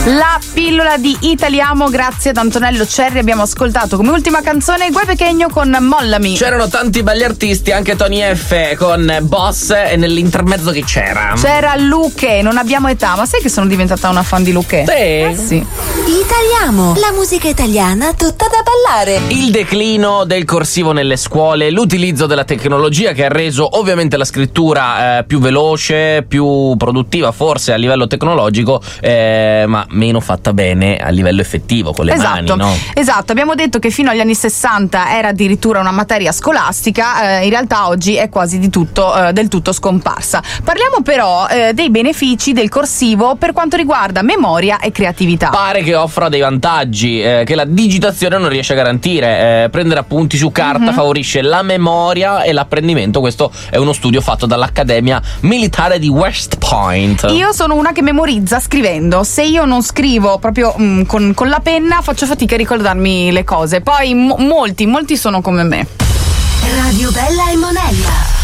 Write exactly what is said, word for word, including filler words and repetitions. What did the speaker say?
La pillola di Italiamo, grazie ad Antonello Cerri. Abbiamo ascoltato come ultima canzone Guai Pechegno con Mollami. C'erano tanti belli artisti, anche Tony F con Boss, e nell'intermezzo che c'era? C'era Luque, Non abbiamo età. Ma sai che sono diventata una fan di Luque? Sì. Eh, sì. Italiamo, la musica italiana tutta da ballare. Il declino del corsivo nelle scuole, l'utilizzo della tecnologia che ha reso ovviamente la scrittura eh, più veloce, più produttiva forse a livello tecnologico, eh, ma meno fatta bene a livello effettivo con le esatto, mani, no? Esatto, abbiamo detto che fino agli anni sessanta era addirittura una materia scolastica, eh, in realtà oggi è quasi di tutto, eh, del tutto scomparsa. Parliamo però eh, dei benefici del corsivo per quanto riguarda memoria e creatività. Pare che offra dei vantaggi eh, che la digitazione non riesce a garantire. Eh, prendere appunti su carta mm-hmm. favorisce la memoria e l'apprendimento. Questo è uno studio fatto dall'Accademia Militare di West Point. Io sono una che memorizza scrivendo. Se io non scrivo proprio mh, con, con la penna, faccio fatica a ricordarmi le cose. Poi mo- molti, molti sono come me. Radio Bella e Monella.